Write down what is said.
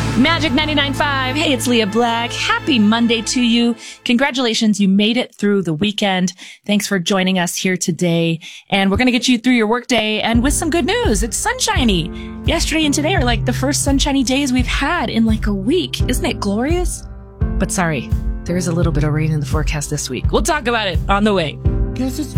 Magic 99.5. Hey, it's Leah Black. Happy Monday to you. Congratulations. You made it through the weekend. Thanks for joining us here today. And we're going to get you through your workday and with some good news. It's sunshiny. Yesterday and today are like the first sunshiny days we've had in like a week. Isn't it glorious? But sorry, there is a little bit of rain in the forecast this week. We'll talk about it on the way. Guess it's